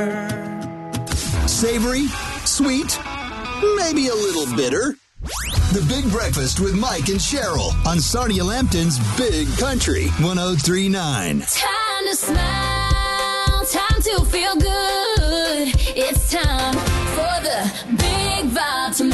Savory, sweet, maybe a little bitter. The Big Breakfast with Mike and Cheryl on Sarnia Lambton's Big Country 103.9. Time to smile, time to feel good. It's time for the Big Vitamin.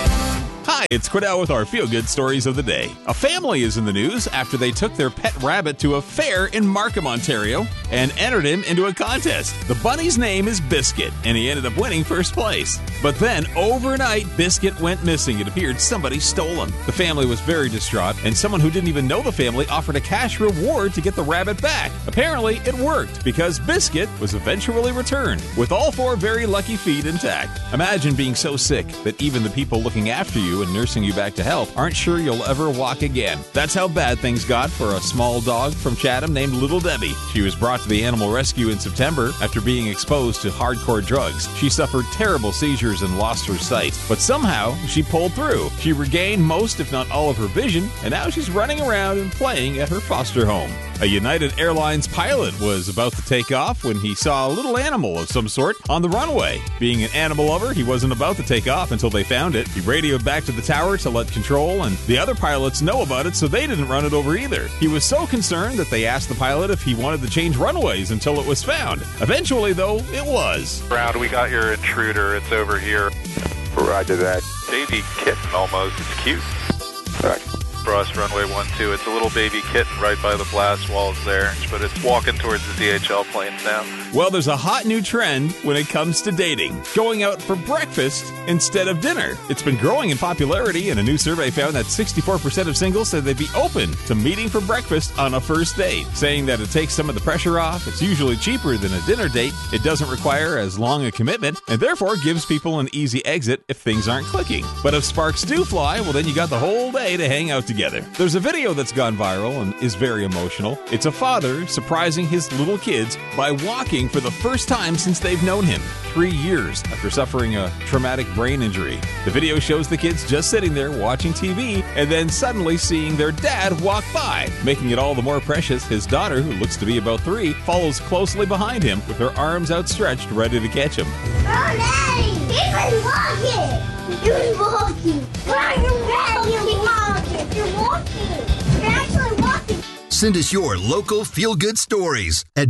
Hi, it's Quiddell with our feel-good stories of the day. A family is in the news after they took their pet rabbit to a fair in Markham, Ontario, and entered him into a contest. The bunny's name is Biscuit, and he ended up winning first place. But then, overnight, Biscuit went missing. It appeared somebody stole him. The family was very distraught, and someone who didn't even know the family offered a cash reward to get the rabbit back. Apparently, it worked, because Biscuit was eventually returned, with all 4 very lucky feet intact. Imagine being so sick that even the people looking after you and nursing you back to health aren't sure you'll ever walk again. That's how bad things got for a small dog from Chatham named Little Debbie. She was brought to the animal rescue in September after being exposed to hardcore drugs. She suffered terrible seizures and lost her sight, but somehow she pulled through. She regained most, if not all, of her vision, and now she's running around and playing at her foster home. A United Airlines pilot was about to take off when he saw a little animal of some sort on the runway. Being an animal lover, he wasn't about to take off until they found it. He radioed back to the tower to let control and the other pilots know about it, so they didn't run it over either. He was so concerned that they asked the pilot if he wanted to change runways until it was found. Eventually, though, it was. Brown, we got your intruder. It's over here. Roger that. Baby kitten almost. It's cute. Right. Cross runway 12. It's a little baby kitten right by the blast walls there, but it's walking towards the DHL planes now. Well, there's a hot new trend when it comes to dating. Going out for breakfast instead of dinner. It's been growing in popularity, and a new survey found that 64% of singles said they'd be open to meeting for breakfast on a first date, saying that it takes some of the pressure off, it's usually cheaper than a dinner date, it doesn't require as long a commitment, and therefore gives people an easy exit if things aren't clicking. But if sparks do fly, well then you got the whole day to hang out together. There's a video that's gone viral and is very emotional. It's a father surprising his little kids by walking for the first time since they've known him, 3 years after suffering a traumatic brain injury. The video shows the kids just sitting there watching TV and then suddenly seeing their dad walk by. Making it all the more precious, his daughter, who looks to be about 3, follows closely behind him with her arms outstretched ready to catch him. Oh, Daddy! He was walking! He was walking! Why are you walking? You're walking! You're actually walking! Send us your local feel-good stories at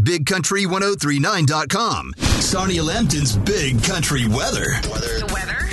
BigCountry1039.com. Sarnia Lambton's Big Country weather. The weather?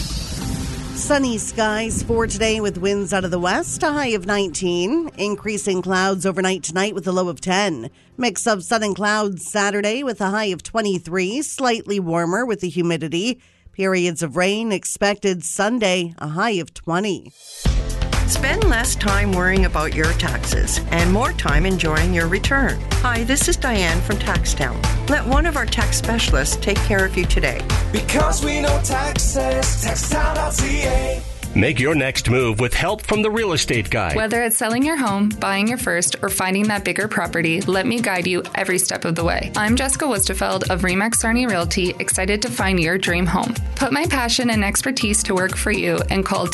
Sunny skies for today with winds out of the west, a high of 19. Increasing clouds overnight tonight with a low of 10. Mix of sun and clouds Saturday with a high of 23. Slightly warmer with the humidity. Periods of rain expected Sunday, a high of 20. Spend less time worrying about your taxes and more time enjoying your return. Hi, this is Diane from TaxTown. Let one of our tax specialists take care of you today. Because we know taxes, taxtown.ca. Make your next move with help from the Real Estate Guide. Whether it's selling your home, buying your first, or finding that bigger property, let me guide you every step of the way. I'm Jessica Wustefeld of Remax Sarnia Realty, excited to find your dream home. Put my passion and expertise to work for you and call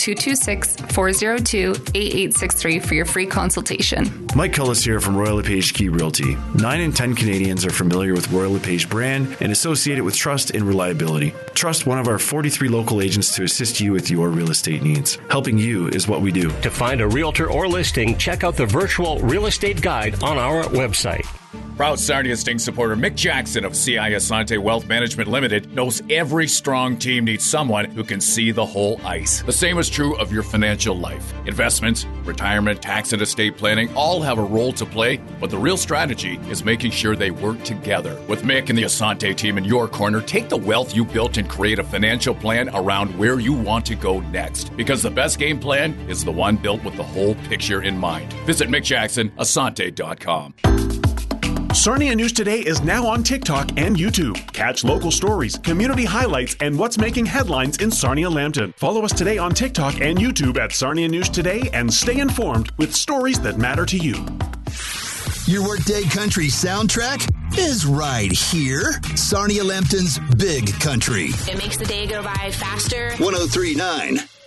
226-402-8863 for your free consultation. Mike Cullis here from Royal LePage Key Realty. 9 in 10 Canadians are familiar with Royal LePage brand and associate it with trust and reliability. Trust one of our 43 local agents to assist you with your real estate needs. Helping you is what we do. To find a realtor or listing, check out the virtual real estate guide on our website. Proud Sarnia Sting supporter Mick Jackson of CI Asante Wealth Management Limited knows every strong team needs someone who can see the whole ice. The same is true of your financial life. Investments, retirement, tax and estate planning all have a role to play, but the real strategy is making sure they work together. With Mick and the Asante team in your corner, take the wealth you built and create a financial plan around where you want to go next. Because the best game plan is the one built with the whole picture in mind. Visit MickJacksonAsante.com. Sarnia News Today is now on TikTok and YouTube. Catch local stories, community highlights, and what's making headlines in Sarnia Lambton. Follow us today on TikTok and YouTube at Sarnia News Today and stay informed with stories that matter to you. Your workday country soundtrack is right here. Sarnia Lambton's Big Country. It makes the day go by faster. 103.9